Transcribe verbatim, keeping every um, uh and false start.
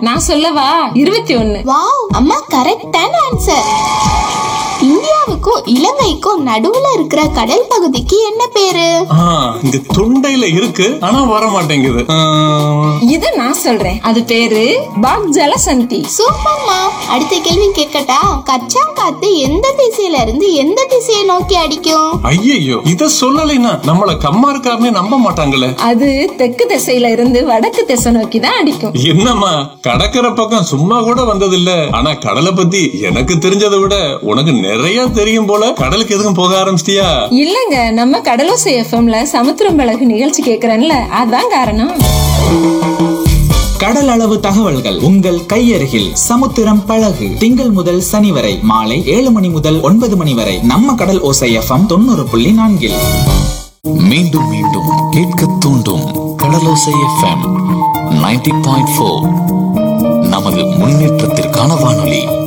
நான் சொல்லவா? இருபத்தி ஒன்னு. வாவ், அம்மா கரெக்டான ஆன்சர். இந்தியாவுக்கும் இலங்கைக்கும் நடுவுல இருக்கிற கடல் பகுதிக்கு என்ன பேரு? இந்த தொண்டையில இருக்கு ஆனா வர மாட்டேங்குது. இது நான் சொல்றேன், அது பேரு பாக் ஜலசந்தி. சூப்பர்மா. அடுத்த கேள்வி கேட்கட்டா? கச்சா காத்து எந்த திசையில இருந்து எந்த திசையை நோக்கி அடிக்கும்? ஐயோ, இத சொல்லலைன்னா நம்மள கம்மா இருக்காருன்னு நம்ப மாட்டாங்களே. அது தெற்கு திசையில இருந்து வடக்கு திசை நோக்கி தான் அடிக்கும். என்னம்மா, கடற்கரை பக்கம் சும்மா கூட வந்ததில்ல. ஆனா கடலை பத்தி எனக்கு தெரிஞ்சதை விட உனக்கு நிறைய தெரியும் போல. கடலுக்கு எதுவும் போக ஆரம்பிச்சிட்டியா? இல்லங்க, நம்ம கடலோசை எஃப்எம்ல சமுத்திரம் பழகு நிகழ்ச்சி கேக்குறேன்ல, அதான் காரணம். கடல் அளவு தகவல்கள் உங்கள் கையருகில். சமுத்திரம் பழகு திங்கள் முதல் சனி வரை மாலை ஏழு மணி முதல் ஒன்பது மணி வரை நம்ம கடல் ஓசை எஃப்எம் தொண்ணூறு புள்ளி நான்கில். மீண்டும் மீண்டும் கேட்க தூண்டும் கடலோசை எஃப்எம் நைன்டி பாயிண்ட் ஃபோர் நமது முன்னேற்றத்திற்கான வானொலி.